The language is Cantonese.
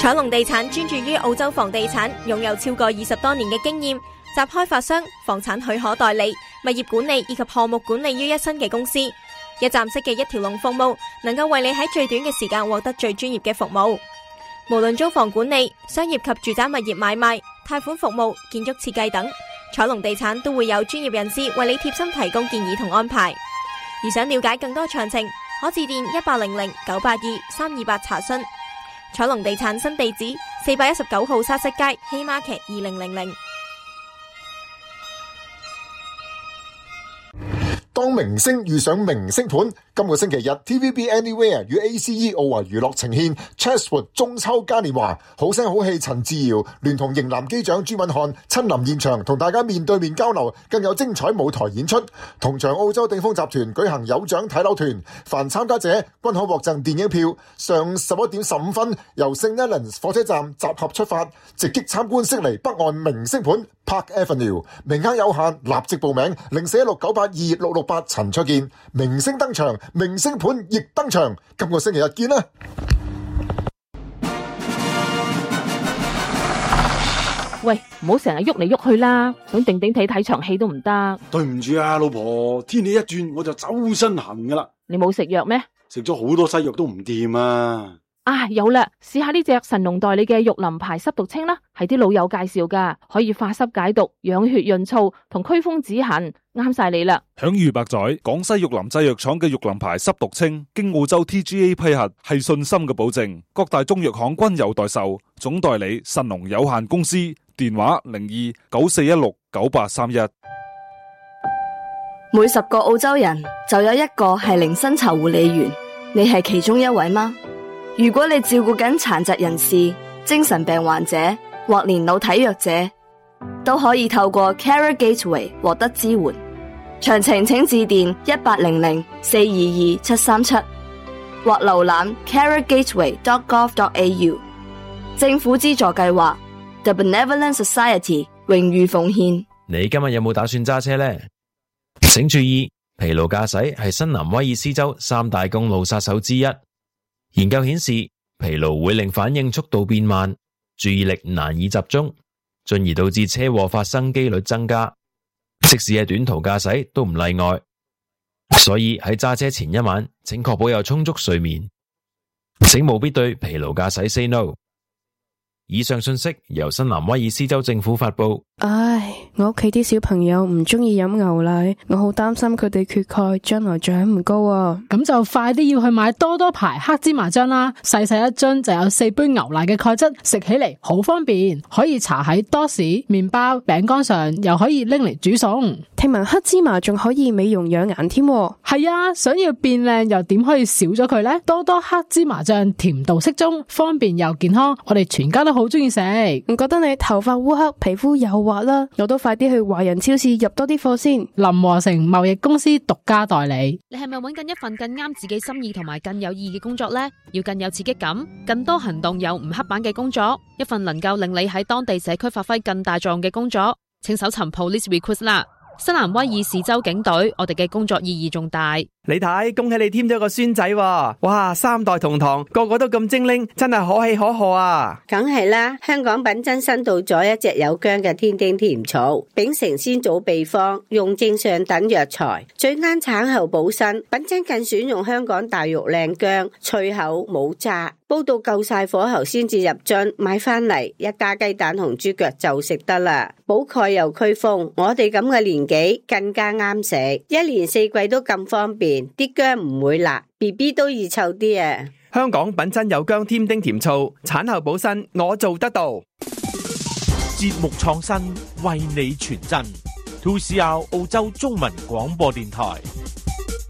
彩龍地產專注於澳洲房地產，擁有超過20多年嘅經驗，集開發商、房產許可代理、物業管理以及項目管理於一身嘅公司，一站式嘅一條龍服務，能夠為你喺最短嘅時間獲得最專業嘅服務。無論租房管理、商業及住宅物業買賣、貸款服務、建築設計等，彩龍地產都會有專業人士為你貼心提供建議同安排。而想了解更多詳情，可致電1800-982-328查詢。彩龍地產新地址419號沙石街希瑪劇2000。 當明星遇上明星盤，今個星期日 TVB Anywhere 與 ACE 奧華娛樂呈獻 Chatswood 中秋嘉年華，好聲好氣陳志堯聯同型男機長朱敏瀚親臨現場同大家面對面交流，更有精彩舞台演出。同場澳洲鼎豐集團舉行有獎睇樓團，凡參加者均可獲贈電影票。上11點15分由聖埃倫火車站集合出發，直擊參觀悉尼北岸明星盤 Park Avenue， 名額有限，立即報名0416926668陳卓健。明星登場，明星盤亦登場，今個星期日見啦！ 喂，唔好成日喐嚟喐去啦，想定定睇場戲都唔得。 對唔住啊，老婆，天氣一轉我就周身痕噶啦。 你冇食藥咩？ 食咗好多西藥都唔掂啊！ 啊，有啦，試下呢隻神農代理嘅玉林牌濕毒清啦，係啲老友介紹噶，可以化濕解毒、養血潤燥同驅風止痕，啱晒你啦。 享譽百載，廣西玉林製藥廠嘅玉林牌濕毒清，經澳洲 TGA 批核，係信心嘅保證。各大中藥行均有代售，總代理神農有限公司，電話0294169831。 每10個澳洲人就有一個係零薪酬護理員，你係其中一位嗎？如果你照顧緊殘疾人士、精神病患者或年老體弱者，都可以透過 Carer Gateway 獲得支援。詳情請致電1800-422-737或瀏覽 carergateway.gov.au。 政府資助計劃 The Benevolent Society 榮譽奉獻。 你今日有冇打算揸車呢？請注意，疲勞駕駛係新南威爾斯州3大公路殺手之一。研究顯示，疲勞會令反應速度變慢，注意力難以集中，進而導致車禍發生機率增加。即使係短途駕駛都唔例外。所以喺揸車前一晚，請確保有充足睡眠。請務必對疲勞駕駛 say no。以上信息由新南威爾斯州政府發佈。 唉，我屋企啲小朋友唔中意飲牛奶，我好擔心佢哋缺鈣，將來長唔高啊！ 咁就快啲要去買多多牌黑芝麻醬啦，細細一樽就有4杯牛奶嘅鈣質，食起嚟好方便，可以搽喺多士、麵包、餅乾上，又可以拎嚟煮餸。 聽聞黑芝麻仲可以美容養顏添。 係啊，想要變靚又點可以少咗佢呢？多多黑芝麻醬甜度適中，方便又健康，我哋全家都好中意食。 唔覺得你頭髮烏黑，皮膚又滑啦？我都快啲去華人超市入多啲貨先。 林和成貿易公司獨家代理。 你係咪揾緊一份更啱自己心意同埋更有意義嘅工作呢？要更有刺激感、更多行動又唔刻板嘅工作，一份能夠令你喺當地社區發揮更大作用嘅工作，請搜尋 Police Recruit 啦。新南威爾士州警隊，我哋嘅工作意義重大。 你睇，恭喜你添咗個孫仔喎！哇，3代同堂，個個都咁精靈，真係可喜可賀啊！ 梗係啦，香港品真新到咗一隻有薑嘅天丁甜草，秉承先祖秘方，用正上等藥材，最啱產後補身。品真更選用香港大玉靚薑，脆口冇渣，煲到夠晒火候先至入樽，買翻嚟一加雞蛋同豬腳就食得啦。補鈣又驅風，我哋咁嘅年紀更加啱食，一年4季都咁方便。啲薑唔會辣 ，BB 都易臭啲啊！ 香港品真有薑添丁甜醋，產後補身，我做得到。 節目創新，為你傳真。2CR 澳洲中文廣播電台。